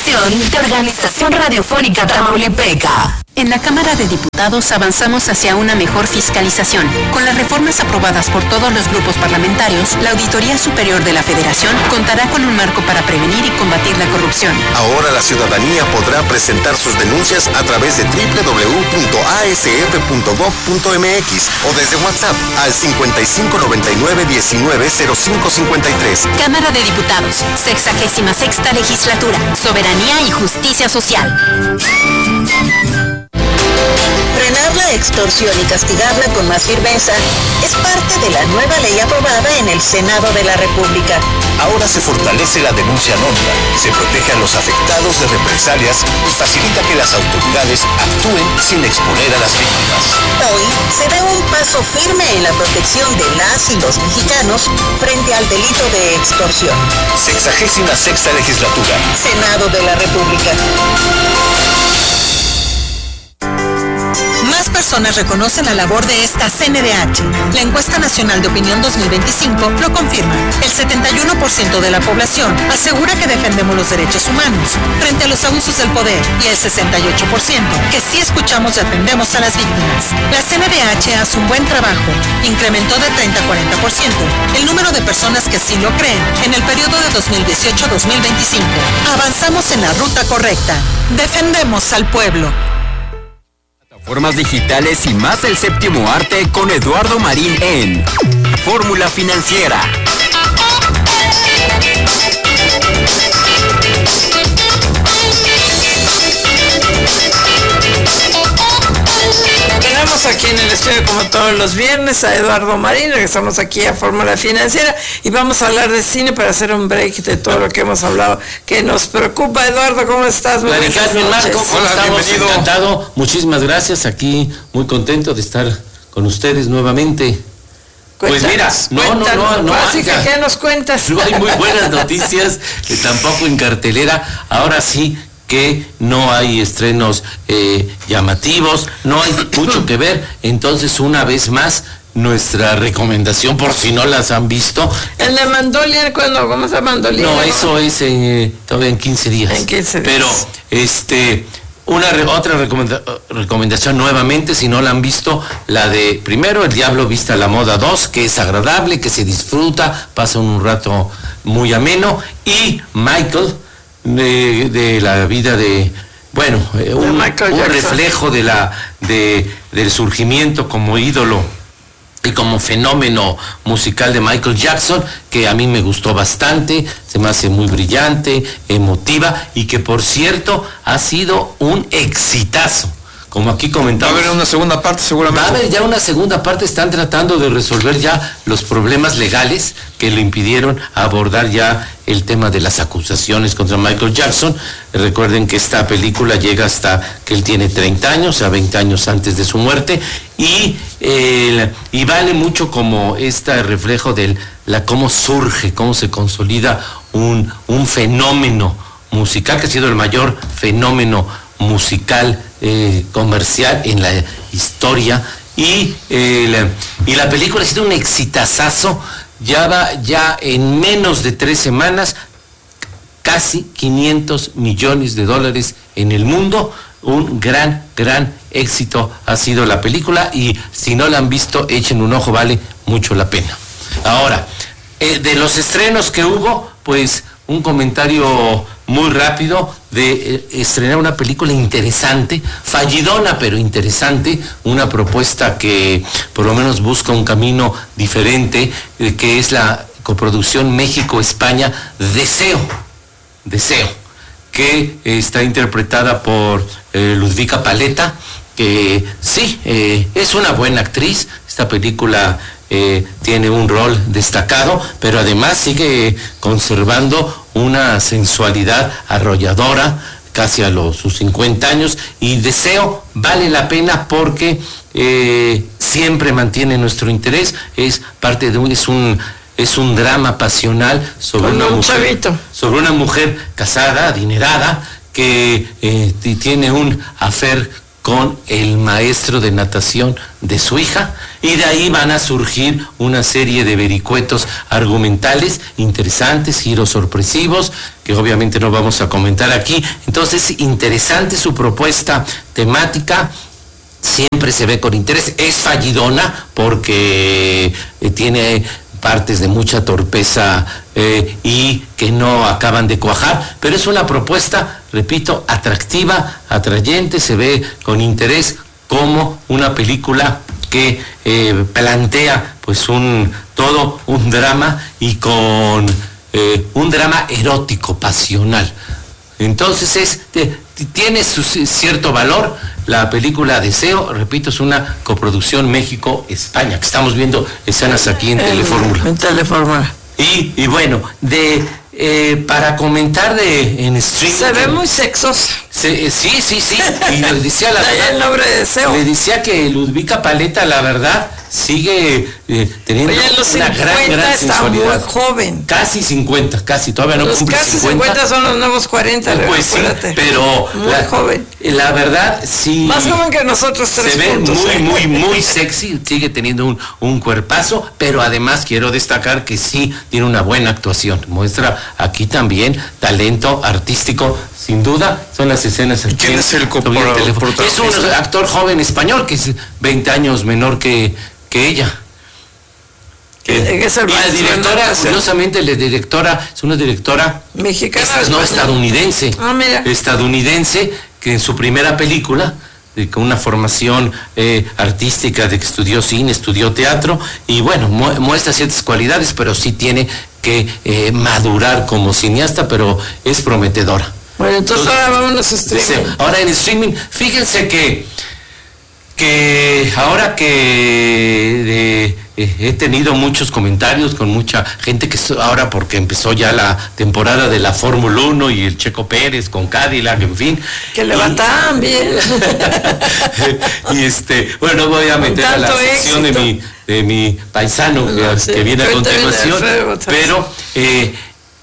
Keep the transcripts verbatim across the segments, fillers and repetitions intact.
producción de Organización Radiofónica Tamaulipeca. En la Cámara de Diputados avanzamos hacia una mejor fiscalización. Con las reformas aprobadas por todos los grupos parlamentarios, la Auditoría Superior de la Federación contará con un marco para prevenir y combatir la corrupción. Ahora la ciudadanía podrá presentar sus denuncias a través de doble u doble u doble u punto a s f punto gov punto m x o desde WhatsApp al cincuenta y cinco noventa y nueve diecinueve cero cinco cincuenta y tres. Cámara de Diputados, sexagésima sexta legislatura, soberanía y justicia social. Frenar la extorsión y castigarla con más firmeza es parte de la nueva ley aprobada en el Senado de la República. Ahora se fortalece la denuncia anónima, se protege a los afectados de represalias y facilita que las autoridades actúen sin exponer a las víctimas. Hoy se da un paso firme en la protección de las y los mexicanos frente al delito de extorsión. Sexagésima sexta legislatura. Senado de la República. Más personas reconocen la labor de esta C N D H. La encuesta nacional de opinión dos mil veinticinco lo confirma. El setenta y uno por ciento de la población asegura que defendemos los derechos humanos frente a los abusos del poder y el sesenta y ocho por ciento que sí escuchamos y atendemos a las víctimas. La C N D H hace un buen trabajo. Incrementó de treinta a cuarenta por ciento el número de personas que así lo creen en el periodo de dos mil dieciocho a dos mil veinticinco. Avanzamos en la ruta correcta. Defendemos al pueblo. Formas digitales y más del séptimo arte con Eduardo Marín en Fórmula Financiera. Tenemos aquí en el estudio, como todos los viernes, a Eduardo Marín. Regresamos aquí a Fórmula Financiera y vamos a hablar de cine para hacer un break de todo lo que hemos hablado que nos preocupa. Eduardo, ¿cómo estás? Hola, Marco, ¿cómo estamos? Bienvenido. Encantado, muchísimas gracias, aquí muy contento de estar con ustedes nuevamente. Pues mira, no, no, no, no. Así que, ¿qué nos cuentas? No hay muy buenas noticias, eh, tampoco en cartelera. Ahora sí que no hay estrenos eh, llamativos, no hay mucho que ver. Entonces, una vez más, nuestra recomendación, por si no las han visto. ¿El de Mandalorian cuándo? ¿Cómo se llama Mandalorian? No, eso es eh, todavía en quince días. En quince días. Pero, este... Una re, otra recomenda, recomendación nuevamente, si no la han visto, la de, primero, El Diablo Viste a la Moda dos, que es agradable, que se disfruta, pasa un rato muy ameno, y Michael, de, de la vida de, bueno, eh, un, un reflejo de la, de, del surgimiento como ídolo y como fenómeno musical de Michael Jackson, que a mí me gustó bastante, se me hace muy brillante, emotiva, y que por cierto ha sido un exitazo. Como aquí comentamos. Va a haber una segunda parte seguramente. Va a haber ya una segunda parte, están tratando de resolver ya los problemas legales que le impidieron abordar ya el tema de las acusaciones contra Michael Jackson. Recuerden que esta película llega hasta que él tiene treinta años, o sea, veinte años antes de su muerte, y, eh, y vale mucho como este reflejo de la, cómo surge, cómo se consolida un, un fenómeno musical, que ha sido el mayor fenómeno musical eh, comercial en la historia, y, eh, la, y la película ha sido un exitazazo. Ya va ya en menos de tres semanas casi quinientos millones de dólares en el mundo. Un gran, gran éxito ha sido la película, y si no la han visto, echen un ojo, vale mucho la pena. Ahora, eh, de los estrenos que hubo, pues un comentario muy rápido de eh, estrenar una película interesante, fallidona pero interesante, una propuesta que por lo menos busca un camino diferente, eh, que es la coproducción México-España, Deseo, Deseo, que eh, está interpretada por eh, Ludvika Paleta, que sí, eh, es una buena actriz. Esta película eh, tiene un rol destacado, pero además sigue conservando una sensualidad arrolladora, casi a los, sus cincuenta años, y Deseo vale la pena porque eh, siempre mantiene nuestro interés. Es parte de un, es un, es un drama pasional sobre una mujer, sobre una mujer casada, adinerada, que eh, tiene un affair con el maestro de natación de su hija, y de ahí van a surgir una serie de vericuetos argumentales interesantes, giros sorpresivos, que obviamente no vamos a comentar aquí. Entonces, interesante su propuesta temática, siempre se ve con interés, es fallidona porque eh, tiene partes de mucha torpeza eh, y que no acaban de cuajar, pero es una propuesta, repito, atractiva, atrayente, se ve con interés como una película que eh, plantea pues un todo un drama y con eh, un drama erótico, pasional. Entonces es eh, tiene su cierto valor. La película Deseo, repito, es una coproducción México-España, que estamos viendo escenas aquí en Telefórmula. En Telefórmula. Y, y bueno, de eh, para comentar de en streaming. Se ve muy sexosa. Se, sí, sí, sí. Y le decía la verdad. El nombre de Deseo. Le decía que Ludvika Paleta, la verdad, sigue eh, teniendo Oye, los una gran, gran está sensualidad. muy joven. Casi cincuenta, casi, todavía no Los cumple casi cincuenta. cincuenta son los nuevos cuarenta, Pues sí, acuérdate. pero muy la, joven. La verdad, sí. Más joven que nosotros tres Se ve puntos, muy, ¿eh? muy, muy sexy, sigue teniendo un, un cuerpazo, pero además quiero destacar que sí tiene una buena actuación. Muestra aquí también talento artístico, sin duda, son las escenas aquí. ¿Quién es el coprotagonista? Es un actor joven español que es veinte años menor que, que ella. Que es el y la directora, curiosamente, la directora es una directora mexicana, esta, no estadounidense, ah, mira. estadounidense, que en su primera película, de, con una formación eh, artística, de que estudió cine, estudió teatro, y bueno, mu muestra ciertas cualidades, pero sí tiene que eh, madurar como cineasta, pero es prometedora. Bueno, entonces, entonces ahora vámonos a streaming. Ahora en streaming, fíjense que que ahora que de, eh, he tenido muchos comentarios con mucha gente que ahora porque empezó ya la temporada de la Fórmula uno y el Checo Pérez con Cadillac, en fin. Que levantaban bien. Y este, bueno, no voy a meter a la sección éxito de mi, de mi paisano no, que, sí, que viene a continuación, bien pero eh,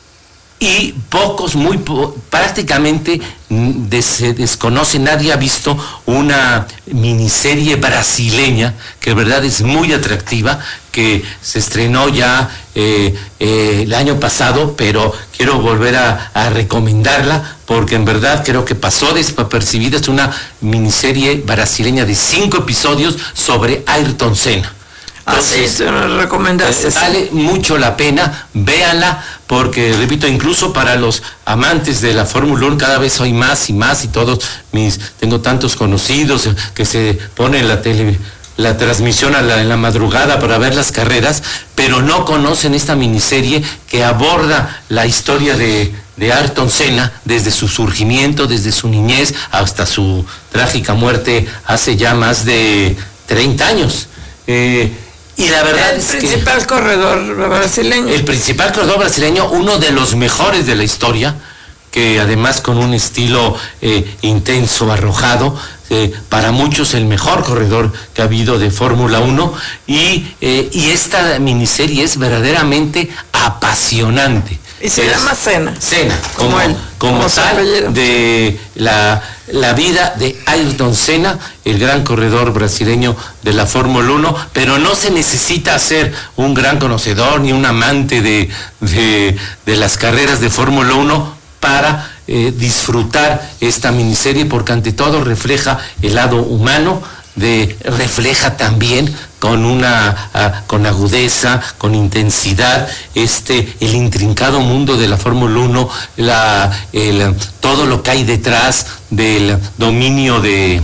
y pocos, muy po prácticamente des se desconoce, nadie ha visto una miniserie brasileña que de verdad es muy atractiva, que se estrenó ya eh, eh, el año pasado, pero quiero volver a, a recomendarla porque en verdad creo que pasó desapercibida. Es una miniserie brasileña de cinco episodios sobre Ayrton Senna. Entonces, ah, sí, te lo recomendaste. Eh, vale mucho la pena, véanla, porque repito, incluso para los amantes de la Fórmula uno cada vez hay más y más, y todos mis, tengo tantos conocidos que se ponen la tele, la transmisión a la, en la madrugada para ver las carreras, pero no conocen esta miniserie que aborda la historia de, de Ayrton Senna desde su surgimiento, desde su niñez hasta su trágica muerte hace ya más de treinta años. Eh, Y la verdad el es principal que corredor brasileño. El principal corredor brasileño, uno de los mejores de la historia, que además con un estilo eh, intenso, arrojado, eh, para muchos el mejor corredor que ha habido de Fórmula uno, y, eh, y esta miniserie es verdaderamente apasionante. Y se es, llama Senna. Senna, como, como, él, como, como tal, de la, la vida de Ayrton Senna, el gran corredor brasileño de la Fórmula uno, pero no se necesita ser un gran conocedor ni un amante de, de, de las carreras de Fórmula uno para eh, disfrutar esta miniserie, porque ante todo refleja el lado humano, de, refleja también con una uh, con agudeza, con intensidad, este el intrincado mundo de la Fórmula uno, la, el, todo lo que hay detrás del dominio de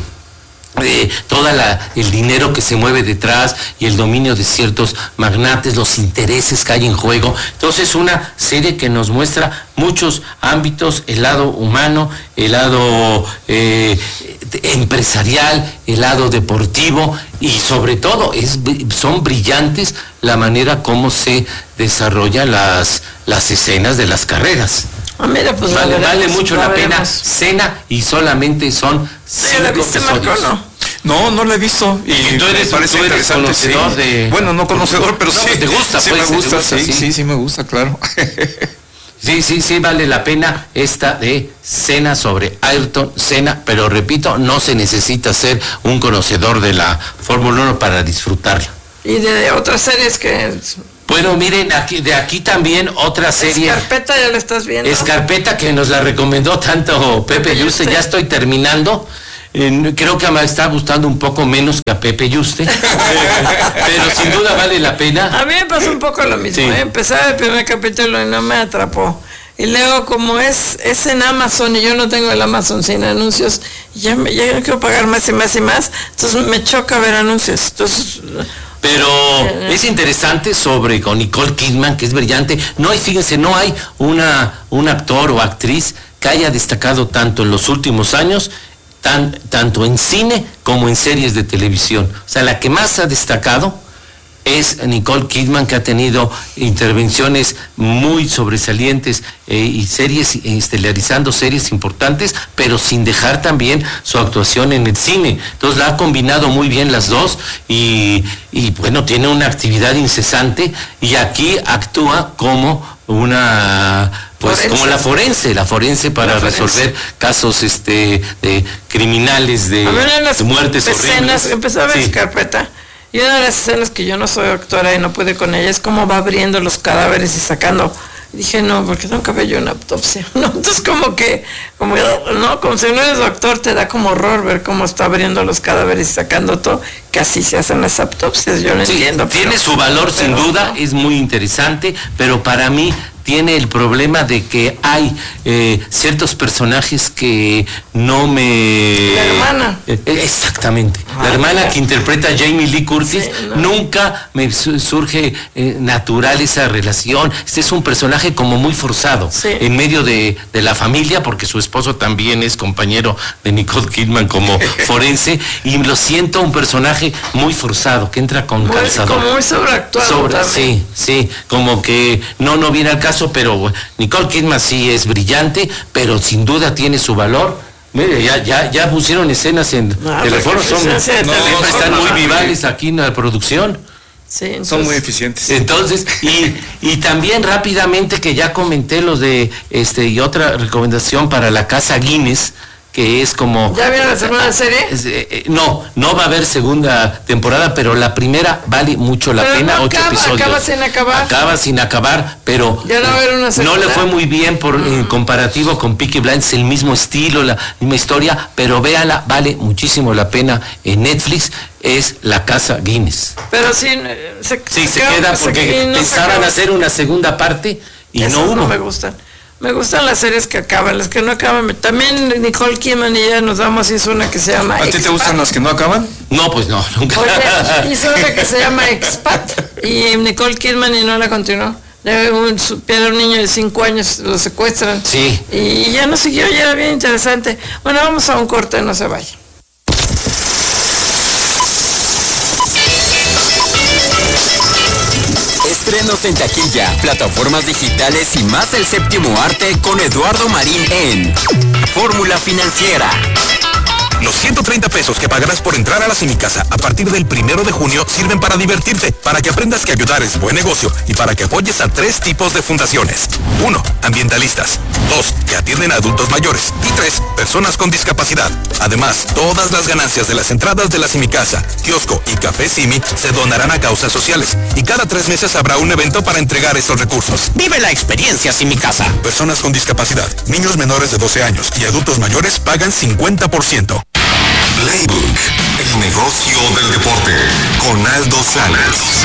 de toda la el dinero que se mueve detrás y el dominio de ciertos magnates, los intereses que hay en juego. Entonces, una serie que nos muestra muchos ámbitos, el lado humano, el lado eh, empresarial, el lado deportivo, y sobre todo es, son brillantes la manera como se desarrollan las, las escenas de las carreras. Ah, mira, pues vale, veremos, vale mucho la, la pena. Senna, y solamente son cinco ¿La viste, Marco, no? No, no la he visto. Y, y tú eres, me parece tú eres conocedor sí. de... Bueno, no conocedor, pero no, sí. ¿Te gusta? Sí, pues, me gusta, gusta sí, sí, sí, sí me gusta, claro. Sí, sí, sí, vale la pena esta de Senna sobre Ayrton Senna, pero repito, no se necesita ser un conocedor de la Fórmula uno para disfrutarla. Y de otras series que... Bueno, miren, aquí, de aquí también otra serie. Escarpeta, ya la estás viendo. Escarpeta, que nos la recomendó tanto Pepe Yuste, ya estoy terminando. Eh, creo que me está gustando un poco menos que a Pepe Yuste, pero sin duda vale la pena. A mí me pasó un poco lo mismo, sí. ¿eh? Empezaba el primer capítulo y no me atrapó. Y luego, como es, es en Amazon y yo no tengo el Amazon sin anuncios, ya, me, ya no quiero pagar más y más y más, entonces me choca ver anuncios. Entonces... Pero es interesante sobre con Nicole Kidman, que es brillante. No hay, fíjense, no hay una un actor o actriz que haya destacado tanto en los últimos años, tan, tanto en cine como en series de televisión. O sea, la que más ha destacado es Nicole Kidman, que ha tenido intervenciones muy sobresalientes eh, y series, eh, estelarizando series importantes, pero sin dejar también su actuación en el cine. Entonces la ha combinado muy bien las dos y, y bueno, tiene una actividad incesante y aquí actúa como una... pues forense. Como la forense, la forense para la forense. resolver casos este de criminales, de, de muertes horribles. Empezó a ver sí. Carpeta. Y una de las escenas que yo no soy doctora y no pude con ella es cómo va abriendo los cadáveres y sacando. Y dije, no, porque nunca veo yo una autopsia, ¿no? Entonces como que, como, no, como si no eres doctor, te da como horror ver cómo está abriendo los cadáveres y sacando todo, que así se hacen las autopsias, yo no sí, entiendo. Tiene pero, su valor pero, sin duda, es muy interesante, pero para mí tiene el problema de que hay eh, ciertos personajes que no me... La hermana. Eh, exactamente. Ah, la hermana mira. que interpreta a Jamie Lee Curtis, sí, no. nunca me su surge eh, natural esa relación. Este es un personaje como muy forzado, sí. en medio de, de la familia, porque su esposo también es compañero de Nicole Kidman como forense, y lo siento un personaje muy forzado, que entra con muy, calzador. Como muy sobreactuado Sobre, también. Sí, sí, como que no, no viene al caso, pero Nicole Kidman sí es brillante, pero sin duda tiene su valor. Mire, ya, ya, ya pusieron escenas en no, teléfono, son, no, no, están no, muy no, vivales aquí en la producción. Sí, entonces, son muy eficientes. Entonces, y, y también rápidamente que ya comenté los de este y otra recomendación para la Casa Guinness, que es como... ¿Ya vieron la segunda serie? Es, eh, no, no va a haber segunda temporada, pero la primera vale mucho la pero pena, no ocho acaba, episodios. Acaba sin acabar. Acaba sin acabar, pero ya no, va a haber una no le fue muy bien por mm. en comparativo con Peaky Blinders, el mismo estilo, la misma historia, pero véala, vale muchísimo la pena en Netflix, es La Casa Guinness. Pero sí, se, sí, se, se queda porque se, no pensaban hacer una segunda parte y Esas no hubo. No me gustan. Me gustan las series que acaban, las que no acaban. También Nicole Kidman y ella nos damos, hizo una que se llama ¿A ti Expat. te gustan las que no acaban? No, pues no, nunca. Oye, hizo una que se llama Expat y Nicole Kidman y no la continuó. Un, pierde un niño de cinco años, lo secuestran. Sí. Y ya no siguió, ya era bien interesante. Bueno, vamos a un corte, no se vaya. Estrenos en taquilla, plataformas digitales y más del séptimo arte con Eduardo Marín en Fórmula Financiera. Los ciento treinta pesos que pagarás por entrar a la Cinicasa a partir del primero de junio sirven para divertirte, para que aprendas que ayudar es buen negocio y para que apoyes a tres tipos de fundaciones. Uno, ambientalistas. Dos, que atienden a adultos mayores. Y tres, personas con discapacidad. Además, todas las ganancias de las entradas de la Cinicasa, kiosco y café Simi se donarán a causas sociales. Y cada tres meses habrá un evento para entregar estos recursos. Vive la experiencia Cinicasa. Personas con discapacidad, niños menores de doce años y adultos mayores pagan cincuenta por ciento. Playbook, el negocio del deporte, con Aldo Salas.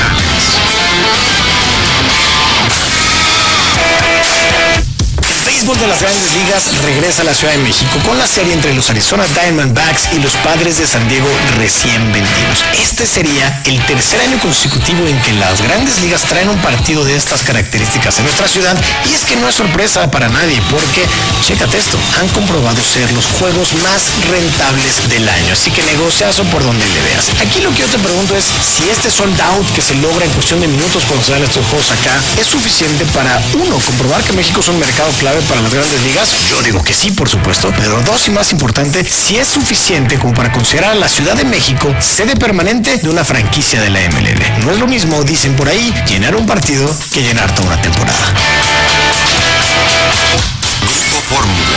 El béisbol de las Grandes Ligas regresa a la Ciudad de México con la serie entre los Arizona Diamondbacks y los Padres de San Diego recién vendidos. Este sería el tercer año consecutivo en que las Grandes Ligas traen un partido de estas características en nuestra ciudad, y es que no es sorpresa para nadie porque, chécate esto, han comprobado ser los juegos más rentables del año, así que negociazo por donde le veas. Aquí lo que yo te pregunto es si este sold out que se logra en cuestión de minutos cuando se dan estos juegos acá es suficiente para, uno, comprobar que México es un mercado clave para las Grandes Ligas. Yo digo que sí, por supuesto, pero dos, y más importante, si es suficiente como para considerar a la Ciudad de México sede permanente de una franquicia de la M L B. No es lo mismo, dicen por ahí, llenar un partido que llenar toda una temporada. Grupo Fórmula.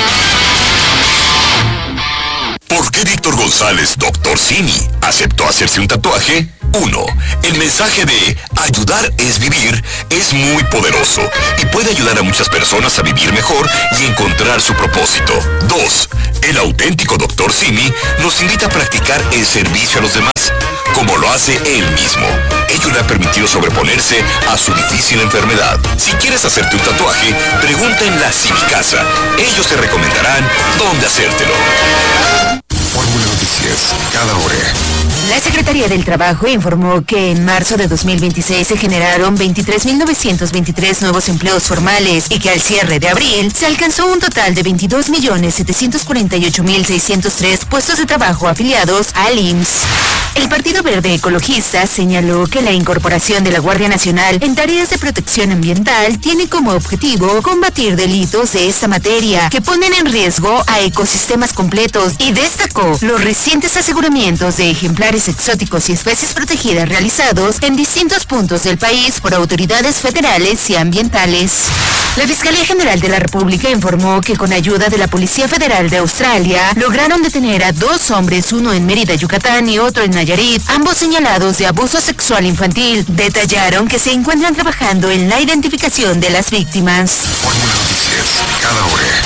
¿Por qué Víctor González, doctor Simi, aceptó hacerse un tatuaje? uno. El mensaje de ayudar es vivir es muy poderoso y puede ayudar a muchas personas a vivir mejor y encontrar su propósito. dos. El auténtico doctor Simi nos invita a practicar el servicio a los demás, como lo hace él mismo. Ello le ha permitido sobreponerse a su difícil enfermedad. Si quieres hacerte un tatuaje, pregunta en la Simi Casa. Ellos te recomendarán dónde hacértelo. Fórmula Noticias, cada hora. La Secretaría del Trabajo informó que en marzo de dos mil veintiséis se generaron veintitrés mil novecientos veintitrés nuevos empleos formales y que al cierre de abril se alcanzó un total de veintidós millones setecientos cuarenta y ocho mil seiscientos tres puestos de trabajo afiliados al I M S S. El Partido Verde Ecologista señaló que la incorporación de la Guardia Nacional en tareas de protección ambiental tiene como objetivo combatir delitos de esta materia que ponen en riesgo a ecosistemas completos y destacó los recientes aseguramientos de ejemplares exóticos y especies protegidas realizados en distintos puntos del país por autoridades federales y ambientales. La Fiscalía General de la República informó que con ayuda de la Policía Federal de Australia lograron detener a dos hombres, uno en Mérida, Yucatán y otro en Nayarit, ambos señalados de abuso sexual infantil. Detallaron que se encuentran trabajando en la identificación de las víctimas. Fórmula Noticias, cada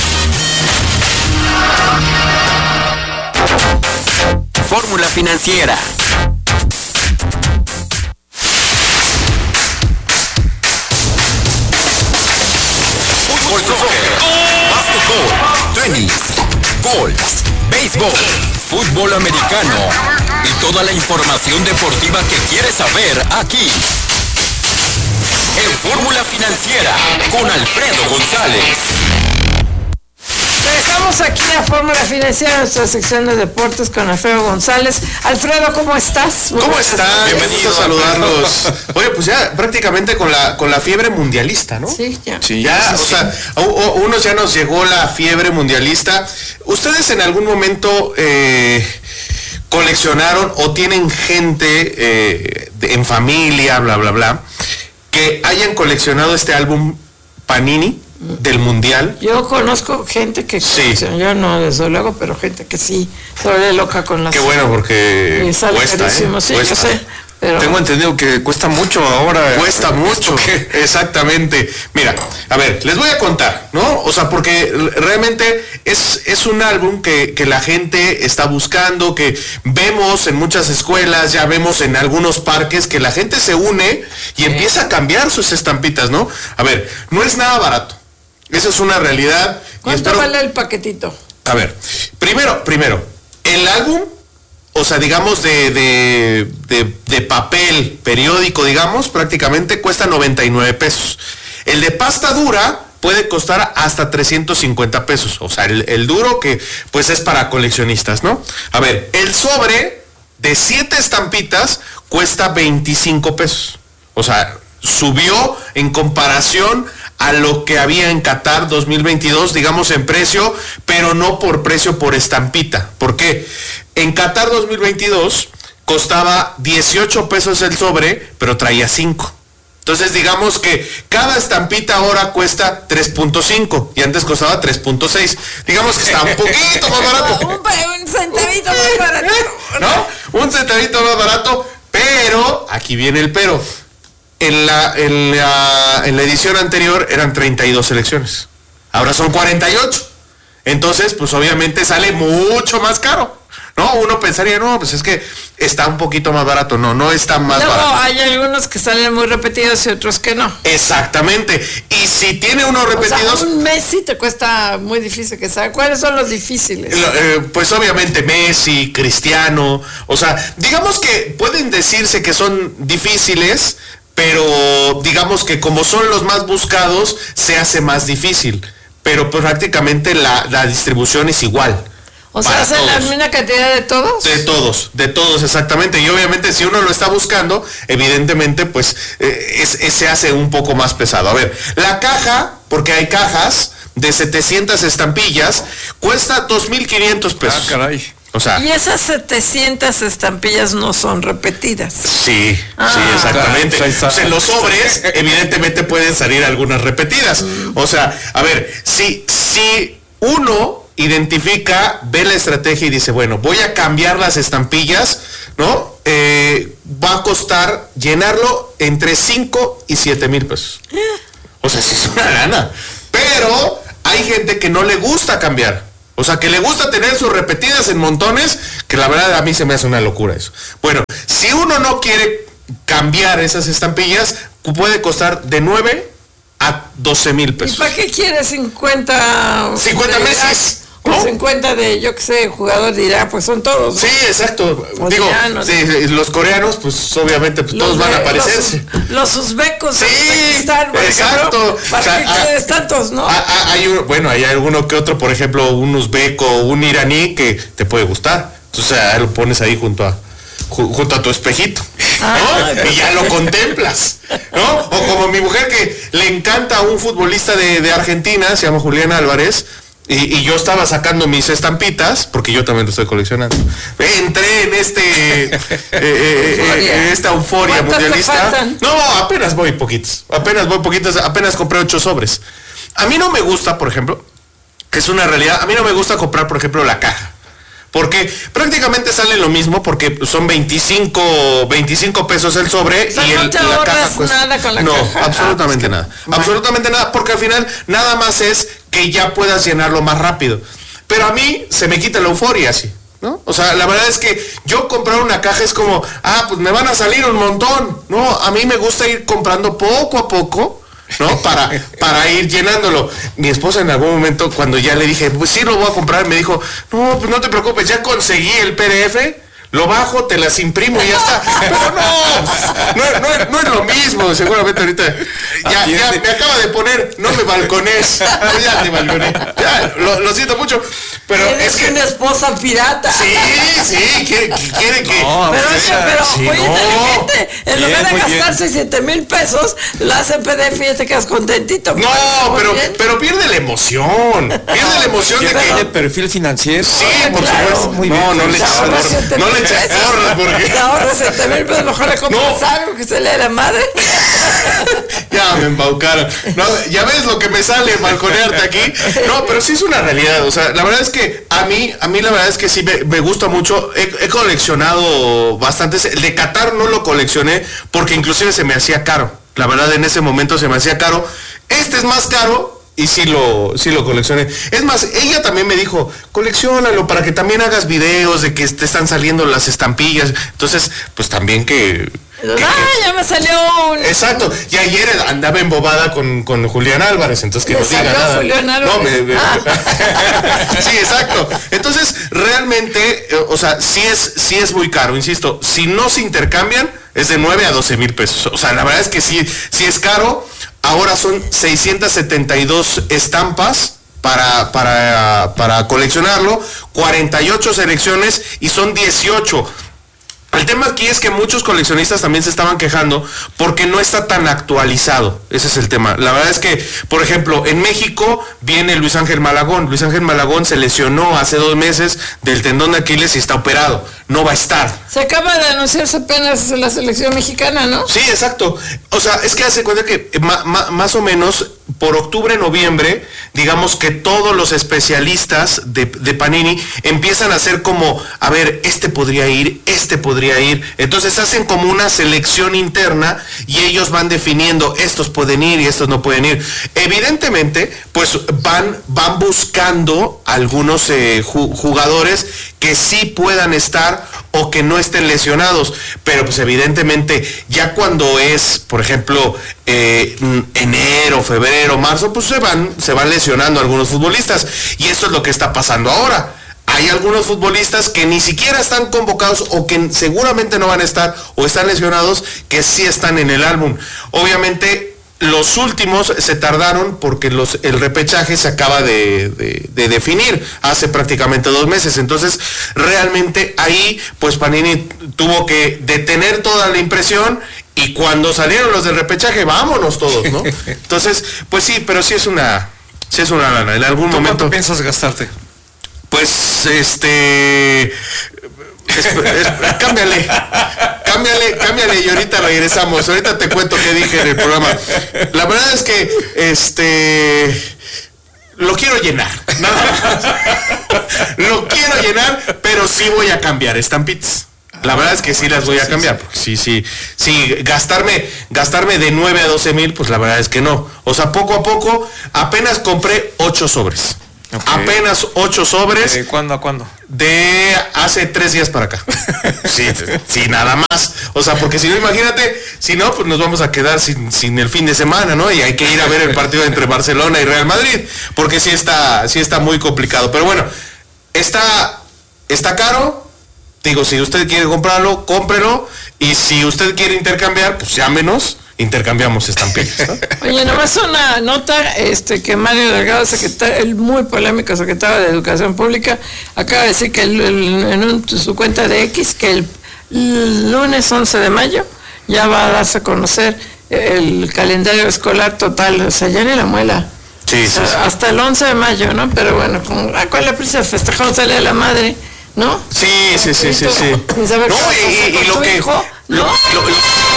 hora. Fórmula Financiera. Fútbol, soccer, básquetbol, tenis, golf, béisbol, fútbol americano y toda la información deportiva que quieres saber aquí. En Fórmula Financiera con Alfredo González. Regresamos aquí a Fórmula Financiera, nuestra sección de deportes con Alfredo González. Alfredo, ¿cómo estás? ¿Cómo están? Bienvenidos a saludarlos. Oye, pues ya prácticamente con la con la fiebre mundialista, ¿no? Sí, ya. Sí, ya, sí, o sí. sea, a, a unos ya nos llegó la fiebre mundialista. ¿Ustedes en algún momento eh, coleccionaron o tienen gente eh, de, en familia, bla, bla, bla, que hayan coleccionado este álbum Panini del mundial? Yo conozco gente que sí. Yo no, desde luego, pero gente que sí se vuelve loca con las... Qué bueno, porque cuesta, ¿eh? Sí, cuesta. Yo sé, pero... Tengo entendido que cuesta mucho ahora. Cuesta mucho, exactamente. Mira, a ver, les voy a contar, ¿no? O sea, porque realmente es, es un álbum que, que la gente está buscando, que vemos en muchas escuelas, ya vemos en algunos parques, que la gente se une y empieza a cambiar sus estampitas, ¿no? A ver, no es nada barato. Esa es una realidad. ¿Cuánto espero... vale el paquetito? A ver, primero, primero, el álbum, o sea, digamos de, de, de, de papel periódico, digamos, prácticamente cuesta noventa y nueve pesos. El de pasta dura puede costar hasta trescientos cincuenta pesos. O sea, el, el duro que pues es para coleccionistas, ¿no? A ver, el sobre de siete estampitas cuesta veinticinco pesos. O sea, subió en comparación a lo que había en Qatar dos mil veintidós, digamos en precio, pero no por precio por estampita. ¿Por qué? En Qatar dos mil veintidós costaba dieciocho pesos el sobre, pero traía cinco. Entonces digamos que cada estampita ahora cuesta tres punto cinco y antes costaba tres punto seis. Digamos que está un poquito más barato. un, un centavito más barato. ¿No? Un centavito más barato, pero aquí viene el pero. En la, en, la, en la edición anterior eran treinta y dos selecciones. Ahora son cuarenta y ocho. Entonces, pues obviamente sale mucho más caro. No, uno pensaría, no, pues es que está un poquito más barato. No, no está más no, barato. Hay algunos que salen muy repetidos y otros que no. Exactamente. Y si tiene uno repetidos... O sea, un Messi te cuesta muy difícil que salga. ¿Cuáles son los difíciles? Eh, pues obviamente Messi, Cristiano. O sea, digamos que pueden decirse que son difíciles, pero digamos que como son los más buscados, se hace más difícil. Pero pues prácticamente la, la distribución es igual. O sea, ¿hacen la misma cantidad de todos? De todos, de todos, exactamente. Y obviamente si uno lo está buscando, evidentemente pues eh, es, es, se hace un poco más pesado. A ver, la caja, porque hay cajas de setecientas estampillas, cuesta dos mil quinientos pesos. Ah, caray. O sea, y esas setecientas estampillas no son repetidas. Sí, ah, sí, exactamente. Claro, o sea, en los sobres, evidentemente pueden salir algunas repetidas. Mm. O sea, a ver, si, si uno identifica, ve la estrategia y dice, bueno, voy a cambiar las estampillas, ¿no? Eh, va a costar llenarlo entre cinco y siete mil pesos. O sea, sí es una lana. Pero hay gente que no le gusta cambiar. O sea, que le gusta tener sus repetidas en montones, que la verdad a mí se me hace una locura eso. Bueno, si uno no quiere cambiar esas estampillas, puede costar de nueve a doce mil pesos. ¿Y para qué quiere cincuenta? cincuenta meses. ¿No? cincuenta de, yo qué sé, jugador dirá, pues son todos. Sí, exacto. Digo, sí, los coreanos, pues obviamente pues, todos van a aparecerse. Los, los uzbecos, sí, están, exacto. ¿Para o sea, qué a, quieres tantos, no? A, a, hay un, bueno, hay alguno que otro, por ejemplo, un uzbeco, un iraní que te puede gustar. O sea, lo pones ahí junto a junto a tu espejito, ¿no? Ah, y ya lo contemplas, ¿no? O como mi mujer que le encanta a un futbolista de, de Argentina, se llama Julián Álvarez. Y, y yo estaba sacando mis estampitas, porque yo también lo estoy coleccionando. Entré en este eh, eh, en esta euforia mundialista. No, apenas voy poquitos. Apenas voy poquitos, apenas compré ocho sobres. A mí no me gusta, por ejemplo, que es una realidad, a mí no me gusta comprar, por ejemplo, la caja. Porque prácticamente sale lo mismo, porque son veinticinco pesos el sobre, o sea, y el, no te la caja cuesta nada con la no, caja. absolutamente ah, nada. Bueno. Absolutamente nada, porque al final nada más es que ya puedas llenarlo más rápido. Pero a mí se me quita la euforia así, ¿no? O sea, la verdad es que yo comprar una caja es como, ah, pues me van a salir un montón. No, a mí me gusta ir comprando poco a poco, ¿no? Para, para ir llenándolo. Mi esposa en algún momento, cuando ya le dije, pues sí lo voy a comprar, me dijo, no, pues no te preocupes, ya conseguí el P D F, lo bajo, te las imprimo y ya está. Pero no, no, no, no es lo mismo, seguramente ahorita. Ya, ya me acaba de poner, no me balcones. No, ya te balconé. Ya, lo, lo siento mucho. Pero es que una esposa pirata. Sí, sí, quiere, quiere que. No, pero es que, pero sí, muy no. inteligente. En Bien, lugar de muy gastarse siete mil pesos, la hace P D F y ya te quedas contentito. No, pero, pero pierde la emoción. Pierde la emoción de que. Tiene perfil financiero. Sí, por claro. supuesto. Muy no, bien. no le eches porras. No le eches porras porque. Te ahorras siete mil pesos, mejor le compras no. algo que se le dé la madre. Ya me embaucaron. No, ya ves lo que me sale balconearte aquí. No, pero sí es una realidad. O sea, la verdad es que a mí, a mí la verdad es que sí me, me gusta mucho. He, he coleccionado bastantes. El de Qatar no lo coleccioné porque inclusive se me hacía caro. La verdad, en ese momento se me hacía caro. Este es más caro. Y sí lo, sí lo coleccioné. Es más, ella también me dijo, colecciónalo para que también hagas videos de que te están saliendo las estampillas. Entonces, pues también que... Que, ah, que, ya me salió un... Exacto, y ayer andaba embobada con, con Julián Álvarez, entonces que me no diga nada. Julián Álvarez. No, me, me, ah. Sí, exacto. Entonces, realmente, o sea, sí es, sí es muy caro, insisto, si no se intercambian, es de nueve a doce mil pesos. O sea, la verdad es que sí, sí es caro. Ahora son seiscientas setenta y dos estampas para, para, para coleccionarlo, cuarenta y ocho selecciones y son dieciocho. El tema aquí es que muchos coleccionistas también se estaban quejando porque no está tan actualizado. Ese es el tema. La verdad es que, por ejemplo, en México viene Luis Ángel Malagón. Luis Ángel Malagón se lesionó hace dos meses del tendón de Aquiles y está operado. No va a estar. Se acaba de anunciarse apenas la selección mexicana, ¿no? Sí, exacto. O sea, es que hace cuenta que ma, ma, más o menos por octubre, noviembre, digamos que todos los especialistas de, de Panini empiezan a hacer como, a ver, este podría ir, este podría ir. Entonces hacen como una selección interna y ellos van definiendo, estos pueden ir y estos no pueden ir. Evidentemente, pues van, van buscando algunos eh, jugadores que sí puedan estar o que no estén lesionados, pero pues evidentemente ya cuando es, por ejemplo, eh, enero, febrero, marzo, pues se van, se van lesionando algunos futbolistas y eso es lo que está pasando ahora. Hay algunos futbolistas que ni siquiera están convocados o que seguramente no van a estar o están lesionados que sí están en el álbum. Obviamente los últimos se tardaron porque los, el repechaje se acaba de, de, de definir hace prácticamente dos meses. Entonces, realmente ahí, pues Panini tuvo que detener toda la impresión y cuando salieron los del repechaje, vámonos todos, ¿no? Entonces, pues sí, pero sí es una, sí es una lana. En algún ¿Tú momento. ¿Cuánto piensas gastarte? Pues, este... Es, es, cámbiale, cámbiale, cámbiale y ahorita regresamos. Ahorita te cuento qué dije en el programa. La verdad es que, este... Lo quiero llenar, nada más. Lo quiero llenar, pero sí voy a cambiar estampitas. La verdad es que sí las voy a cambiar, porque sí, sí, sí, gastarme, gastarme de nueve a doce mil, pues la verdad es que no. O sea, poco a poco, apenas compré ocho sobres. Okay. Apenas ocho sobres. ¿De cuándo a cuándo? De hace tres días para acá. Sí, sí, nada más. O sea, porque si no, imagínate, si no, pues nos vamos a quedar sin, sin el fin de semana, ¿no? Y hay que ir a ver el partido entre Barcelona y Real Madrid, porque sí está, sí está muy complicado. Pero bueno, está, está caro. Digo, si usted quiere comprarlo, cómprelo. Y si usted quiere intercambiar, pues llámenos. Intercambiamos estampillas, ¿no? Oye, nomás una nota, este, que Mario Delgado, secretario, el muy polémico secretario de Educación Pública, acaba de decir que el, el, en un, su cuenta de X, que el, el lunes once de mayo ya va a darse a conocer el calendario escolar total, o sea, ya ni la muela. Sí, o sea, sí, sí. hasta el once de mayo, ¿no? Pero bueno, con, ¿a cuál la prisa? Festejamos a la madre, ¿no? Sí, sí, sí, sí, sí. No, No, y, y, y lo que... Hijo, ¿no? Lo, lo,